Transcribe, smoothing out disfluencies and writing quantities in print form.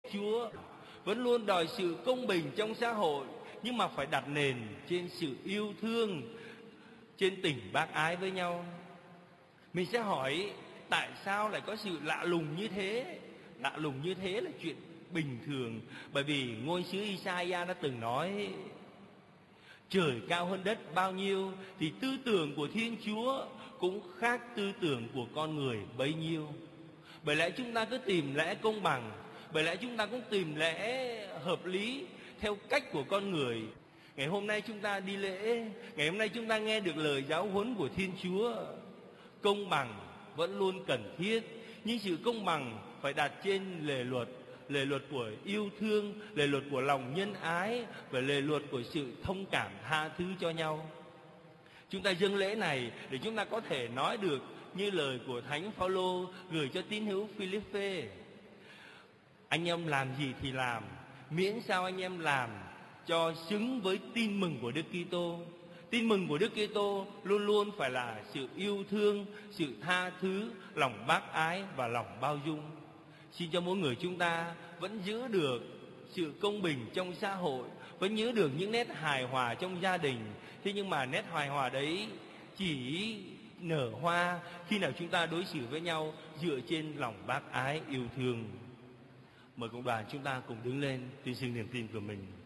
Chúa vẫn luôn đòi sự công bình trong xã hội, nhưng mà phải đặt nền trên sự yêu thương, trên tình bác ái với nhau. Mình sẽ hỏi tại sao lại có sự lạ lùng như thế? Lạ lùng như thế là chuyện bình thường, bởi vì ngôn sứ Isaiah đã từng nói: trời cao hơn đất bao nhiêu thì tư tưởng của Thiên Chúa cũng khác tư tưởng của con người bấy nhiêu. Bởi lẽ chúng ta cứ tìm lẽ công bằng, bởi lẽ chúng ta cũng tìm lẽ hợp lý theo cách của con người. Ngày hôm nay chúng ta đi lễ, ngày hôm nay chúng ta nghe được lời giáo huấn của Thiên Chúa. Công bằng vẫn luôn cần thiết, nhưng sự công bằng phải đặt trên lề luật của yêu thương, lề luật của lòng nhân ái và lề luật của sự thông cảm tha thứ cho nhau. Chúng ta dâng lễ này để chúng ta có thể nói được như lời của Thánh Phaolô gửi cho tín hữu Philippe: anh em làm gì thì làm, miễn sao anh em làm cho xứng với tin mừng của Đức Kitô. Tin mừng của Đức Kitô luôn luôn phải là sự yêu thương, sự tha thứ, lòng bác ái và lòng bao dung. Xin cho mỗi người chúng ta vẫn giữ được sự công bình trong xã hội, vẫn giữ được những nét hài hòa trong gia đình. Thế nhưng mà nét hài hòa đấy chỉ nở hoa khi nào chúng ta đối xử với nhau dựa trên lòng bác ái yêu thương. Mời cộng đoàn chúng ta cùng đứng lên tuyên xưng niềm tin của mình.